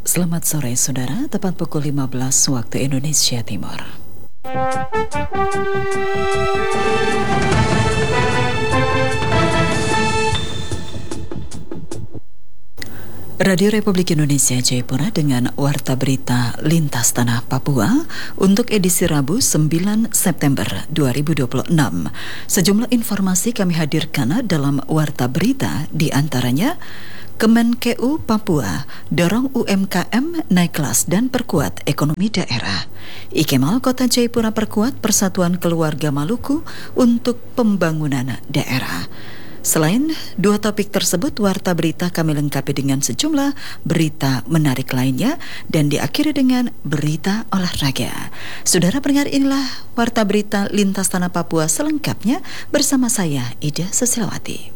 Selamat sore saudara, tepat pukul 15 waktu Indonesia Timur. Radio Republik Indonesia Jayapura dengan Warta Berita Lintas Tanah Papua untuk edisi Rabu 9 September 2026. Sejumlah informasi kami hadirkan dalam Warta Berita, di antaranya Kemenkeu Papua dorong UMKM naik kelas dan perkuat ekonomi daerah. Ikemal Kota Jayapura perkuat persatuan keluarga Maluku untuk pembangunan daerah. Selain dua topik tersebut, Warta Berita kami lengkapi dengan sejumlah berita menarik lainnya dan diakhiri dengan berita olahraga. Saudara pendengar, inilah Warta Berita Lintas Tanah Papua selengkapnya bersama saya, Ida Susilawati.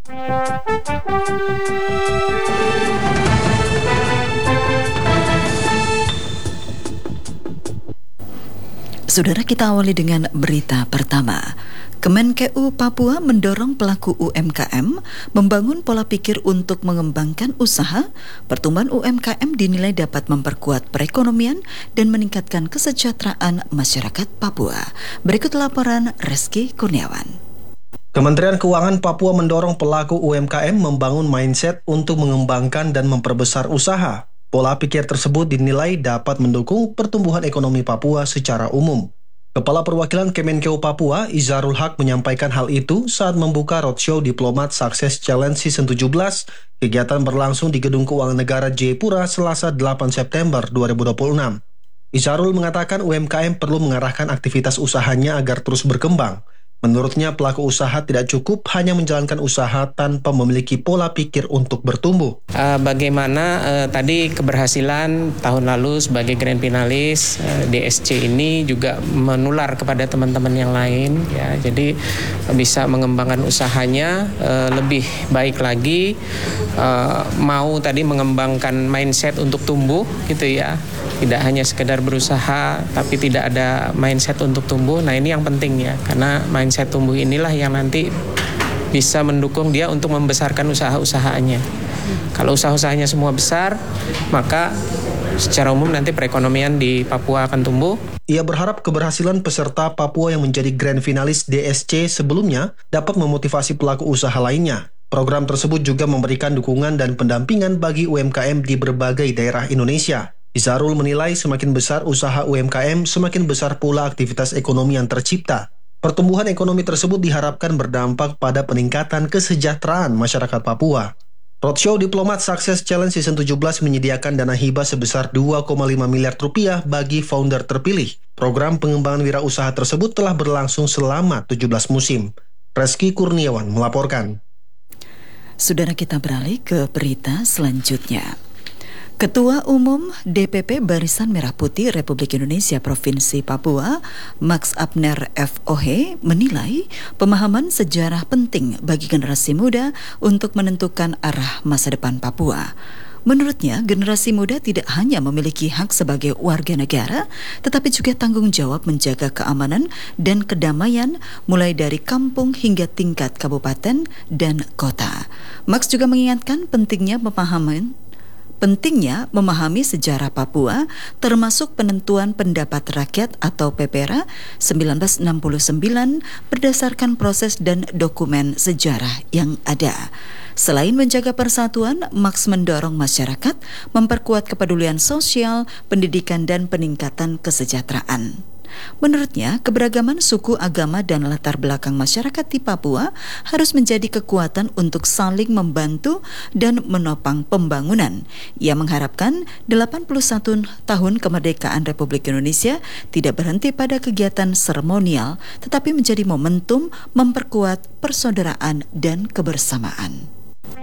Saudara, kita awali dengan berita pertama. Kemenkeu Papua mendorong pelaku UMKM membangun pola pikir untuk mengembangkan usaha. Pertumbuhan UMKM dinilai dapat memperkuat perekonomian dan meningkatkan kesejahteraan masyarakat Papua. Berikut laporan Reski Kurniawan. Kementerian Keuangan Papua mendorong pelaku UMKM membangun mindset untuk mengembangkan dan memperbesar usaha. Pola pikir tersebut dinilai dapat mendukung pertumbuhan ekonomi Papua secara umum. Kepala Perwakilan Kemenkeu Papua, Izarul Haq, menyampaikan hal itu saat membuka roadshow Diplomat Success Challenge Season 17. Kegiatan berlangsung di Gedung Keuangan Negara Jayapura Selasa 8 September 2026. Izarul mengatakan UMKM perlu mengarahkan aktivitas usahanya agar terus berkembang. Menurutnya, pelaku usaha tidak cukup hanya menjalankan usaha tanpa memiliki pola pikir untuk bertumbuh. Bagaimana tadi keberhasilan tahun lalu sebagai grand finalis DSC ini juga menular kepada teman-teman yang lain, ya. Jadi bisa mengembangkan usahanya lebih baik lagi, mau tadi mengembangkan mindset untuk tumbuh, gitu ya. Tidak hanya sekedar berusaha, tapi tidak ada mindset untuk tumbuh. Nah, ini yang penting ya, karena mindset tumbuh inilah yang nanti bisa mendukung dia untuk membesarkan usaha-usahanya. Kalau usaha-usahanya semua besar, maka secara umum nanti perekonomian di Papua akan tumbuh. Ia berharap keberhasilan peserta Papua yang menjadi grand finalis DSC sebelumnya dapat memotivasi pelaku usaha lainnya. Program tersebut juga memberikan dukungan dan pendampingan bagi UMKM di berbagai daerah Indonesia. Izarul menilai semakin besar usaha UMKM, semakin besar pula aktivitas ekonomi yang tercipta. Pertumbuhan ekonomi tersebut diharapkan berdampak pada peningkatan kesejahteraan masyarakat Papua. Roadshow Diplomat Success Challenge Season 17 menyediakan dana hibah sebesar 2,5 miliar rupiah bagi founder terpilih. Program pengembangan wirausaha tersebut telah berlangsung selama 17 musim. Reski Kurniawan melaporkan. Saudara, kita beralih ke berita selanjutnya. Ketua Umum DPP Barisan Merah Putih Republik Indonesia Provinsi Papua, Max Abner FOH, menilai pemahaman sejarah penting bagi generasi muda untuk menentukan arah masa depan Papua. Menurutnya, generasi muda tidak hanya memiliki hak sebagai warga negara, tetapi juga tanggung jawab menjaga keamanan dan kedamaian mulai dari kampung hingga tingkat kabupaten dan kota. Max juga mengingatkan pentingnya memahami sejarah Papua, termasuk penentuan pendapat rakyat atau PPRA 1969 berdasarkan proses dan dokumen sejarah yang ada. Selain menjaga persatuan, Max mendorong masyarakat memperkuat kepedulian sosial, pendidikan, dan peningkatan kesejahteraan. Menurutnya, keberagaman suku, agama, dan latar belakang masyarakat di Papua harus menjadi kekuatan untuk saling membantu dan menopang pembangunan. Ia mengharapkan 81 tahun kemerdekaan Republik Indonesia tidak berhenti pada kegiatan seremonial, tetapi menjadi momentum memperkuat persaudaraan dan kebersamaan.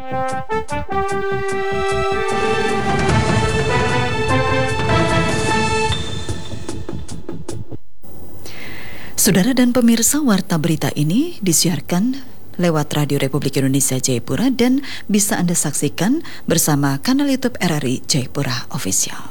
Saudara dan pemirsa, Warta Berita ini disiarkan lewat Radio Republik Indonesia Jayapura dan bisa Anda saksikan bersama kanal YouTube RRI Jayapura Official.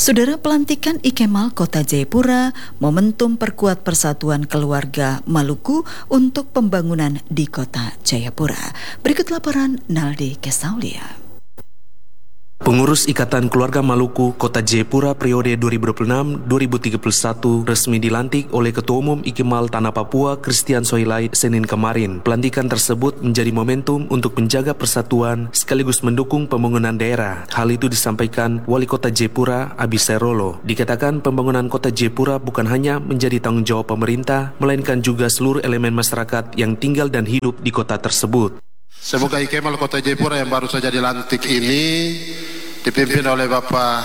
Saudara, pelantikan Ikemal Kota Jayapura momentum perkuat persatuan keluarga Maluku untuk pembangunan di Kota Jayapura. Berikut laporan Naldi Kesaulia. Pengurus Ikatan Keluarga Maluku Kota Jayapura periode 2026-2031 resmi dilantik oleh Ketua Umum Ikemal Tanah Papua Christian Soilait Senin kemarin. Pelantikan tersebut menjadi momentum untuk menjaga persatuan sekaligus mendukung pembangunan daerah. Hal itu disampaikan Wali Kota Jayapura Abi Sairolo. Dikatakan pembangunan Kota Jayapura bukan hanya menjadi tanggung jawab pemerintah, melainkan juga seluruh elemen masyarakat yang tinggal dan hidup di kota tersebut. Semoga Ikemal Kota Jayapura yang baru saja dilantik ini dipimpin oleh Bapak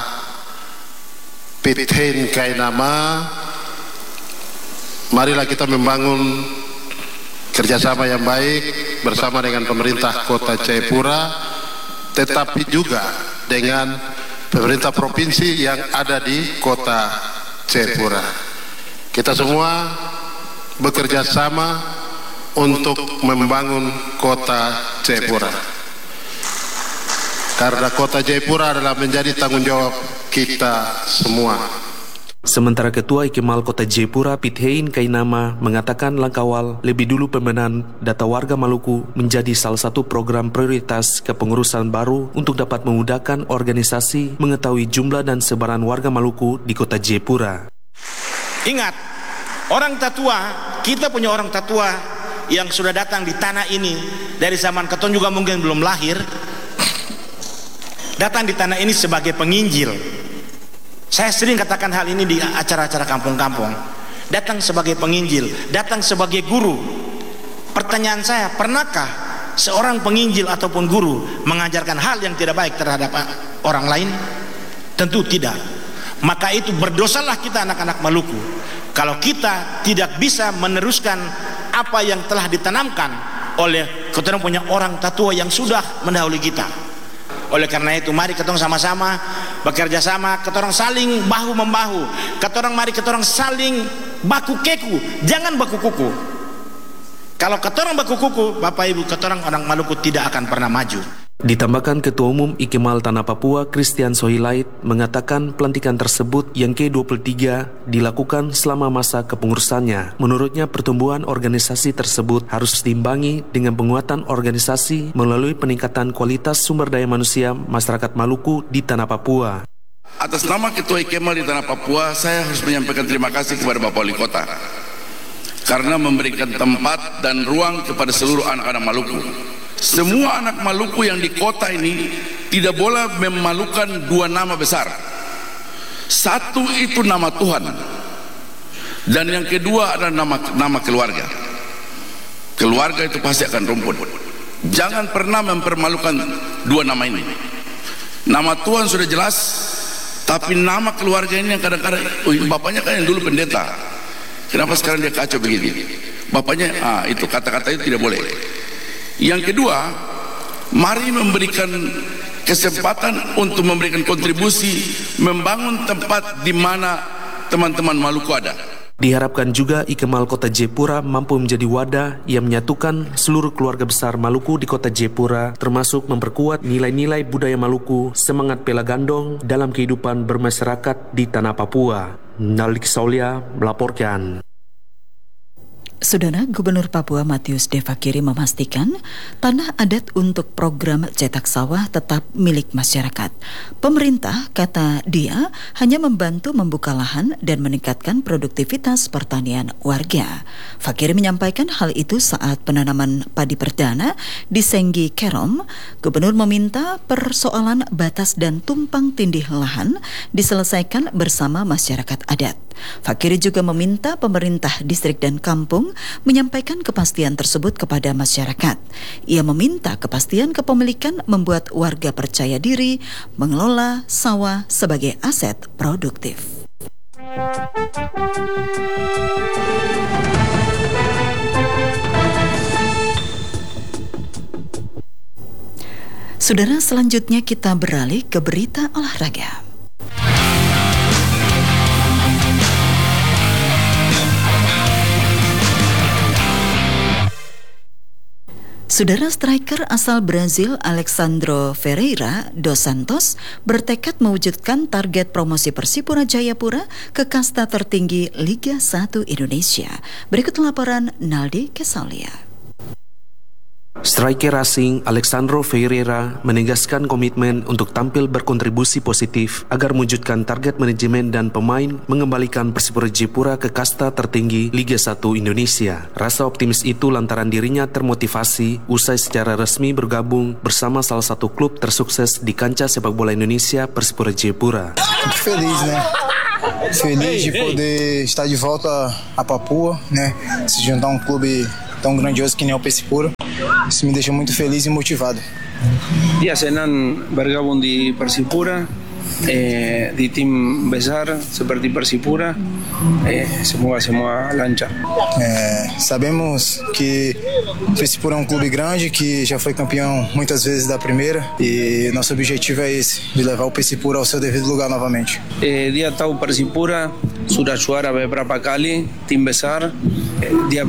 Pithen Kainama. Marilah kita membangun kerjasama yang baik bersama dengan pemerintah Kota Jayapura, tetapi juga dengan pemerintah provinsi yang ada di Kota Jayapura. Kita semua bekerja sama untuk membangun Kota Jayapura, karena Kota Jayapura adalah menjadi tanggung jawab kita semua. Sementara Ketua Ikemal Kota Jayapura Pithen Kainama mengatakan langkah awal lebih dulu pembenahan data warga Maluku menjadi salah satu program prioritas kepengurusan baru untuk dapat memudahkan organisasi mengetahui jumlah dan sebaran warga Maluku di Kota Jayapura. Ingat, orang tatua, kita punya orang tatua yang sudah datang di tanah ini dari zaman Keton juga mungkin belum lahir, datang di tanah ini sebagai penginjil. Saya sering katakan hal ini di acara-acara kampung-kampung. Datang sebagai penginjil, datang sebagai guru. Pertanyaan saya, pernahkah seorang penginjil ataupun guru mengajarkan hal yang tidak baik terhadap orang lain? Tentu tidak. Maka itu berdosalah kita anak-anak Maluku kalau kita tidak bisa meneruskan apa yang telah ditanamkan oleh kita punya orang tatua yang sudah mendahului kita. Oleh karena itu mari kita sama-sama bekerja sama, kita orang saling bahu membahu, kita orang mari kita orang saling baku keku, jangan baku kuku. Kalau kita orang baku kuku, Bapak Ibu, kita orang Maluku tidak akan pernah maju. Ditambahkan Ketua Umum Ikemal Tanah Papua Christian Soilait mengatakan pelantikan tersebut yang ke-23 dilakukan selama masa kepengurusannya. Menurutnya pertumbuhan organisasi tersebut harus diimbangi dengan penguatan organisasi melalui peningkatan kualitas sumber daya manusia masyarakat Maluku di Tanah Papua. Atas nama Ketua Ikemal di Tanah Papua, saya harus menyampaikan terima kasih kepada Bapak Wali Kota karena memberikan tempat dan ruang kepada seluruh anak-anak Maluku. Semua anak Maluku yang di kota ini tidak boleh memalukan dua nama besar. Satu itu nama Tuhan, dan yang kedua adalah nama keluarga. Keluarga itu pasti akan rumput. Jangan pernah mempermalukan dua nama ini. Nama Tuhan sudah jelas, tapi nama keluarga ini yang kadang-kadang, bapaknya kan yang dulu pendeta, kenapa sekarang dia kacau begini? Bapaknya, itu kata-kata itu tidak boleh. Yang kedua, mari memberikan kesempatan untuk memberikan kontribusi membangun tempat di mana teman-teman Maluku ada. Diharapkan juga Ikemal Kota Jayapura mampu menjadi wadah yang menyatukan seluruh keluarga besar Maluku di Kota Jayapura, termasuk memperkuat nilai-nilai budaya Maluku, semangat pela gandong dalam kehidupan bermasyarakat di Tanah Papua. Naldi Kesaulia melaporkan. Saudara, Gubernur Papua Matius De Fakiri memastikan tanah adat untuk program cetak sawah tetap milik masyarakat. Pemerintah, kata dia, hanya membantu membuka lahan dan meningkatkan produktivitas pertanian warga. Fakiri menyampaikan hal itu saat penanaman padi perdana di Senggi Kerom. Gubernur meminta persoalan batas dan tumpang tindih lahan diselesaikan bersama masyarakat adat. Fakiri juga meminta pemerintah distrik dan kampung menyampaikan kepastian tersebut kepada masyarakat. Ia meminta kepastian kepemilikan membuat warga percaya diri mengelola sawah sebagai aset produktif. Saudara, selanjutnya kita beralih ke berita olahraga. Saudara striker asal Brazil Alexandre Ferreira dos Santos bertekad mewujudkan target promosi Persipura Jayapura ke kasta tertinggi Liga 1 Indonesia. Berikut laporan Naldi Kesalia. Striker asing Alexandre Ferreira menegaskan komitmen untuk tampil berkontribusi positif agar mewujudkan target manajemen dan pemain mengembalikan Persipura Jayapura ke kasta tertinggi Liga 1 Indonesia. Rasa optimis itu lantaran dirinya termotivasi usai secara resmi bergabung bersama salah satu klub tersukses di kancah sepak bola Indonesia, Persipura Jayapura. Feliz, né? Feliz de poder estar de volta a Papua, né? Se juntar a clube tão grandioso que nem o Persipura. Isso me deixa muito feliz e motivado. Dia senang bergabung di Persipura, di tim besar seperti Persipura. Semoga semua lancar. Sabemos que o Persipura é um clube grande que já foi campeão muitas vezes da primeira e nosso objetivo é esse, de levar o Persipura ao seu devido lugar novamente. Dia tahu Persipura sudah juara beberapa kali tim besar. Dia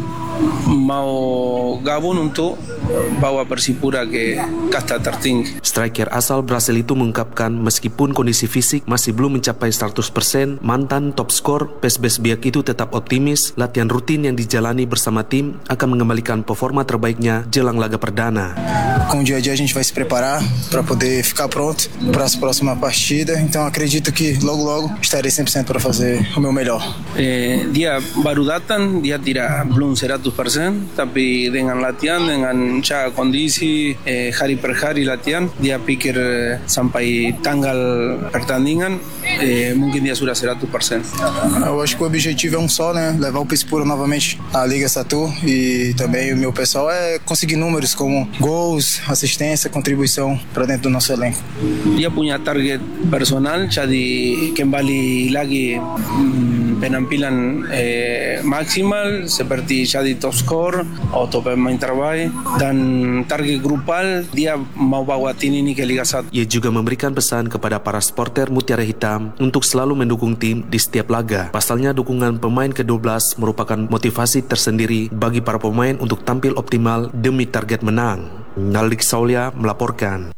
mau gabung untuk bawa Persipura ke kasta tertinggi. Striker asal Brasil itu mengungkapkan meskipun kondisi fisik masih belum mencapai 100%, mantan top skor PSBS Biak itu tetap optimis latihan rutin yang dijalani bersama tim akan mengembalikan performa terbaiknya jelang laga perdana. Com o dia a dia a gente vai se preparar para poder ficar pronto para a próxima partida, então acredito que logo estarei 100% para fazer o meu melhor. Dia baru datang, dia belum 100%, tapi dengan latihan, dengan kondisi hari per hari latihan, dia pikir sampai tanggal pertandingan mungkin dia sudah 100%. Eu acho que o objetivo é um só, né? Levar o Persipura novamente à Liga 1 e também o meu pessoal é conseguir números como gols, assistência, contribuição para dentro do nosso elenco. Dia punya target personal, jadi kembali lagi penampilan maksimal seperti jadi top skor atau pemain terbaik, dan target grupal dia mau bawa tim ini ke Liga 1. Ia juga memberikan pesan kepada para supporter Mutiara Hitam untuk selalu mendukung tim di setiap laga. Pasalnya dukungan pemain ke-12 merupakan motivasi tersendiri bagi para pemain untuk tampil optimal demi target menang. Naldi Kesalia melaporkan.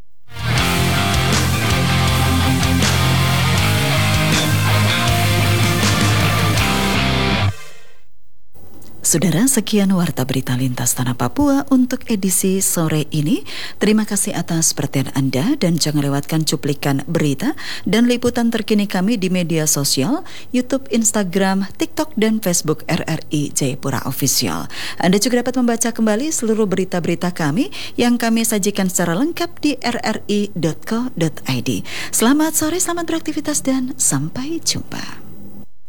Saudara, sekian Warta Berita Lintas Tanah Papua untuk edisi sore ini. Terima kasih atas perhatian Anda dan jangan lewatkan cuplikan berita dan liputan terkini kami di media sosial, YouTube, Instagram, TikTok, dan Facebook RRI Jayapura Official. Anda juga dapat membaca kembali seluruh berita-berita kami yang kami sajikan secara lengkap di rri.co.id. Selamat sore, selamat beraktivitas, dan sampai jumpa.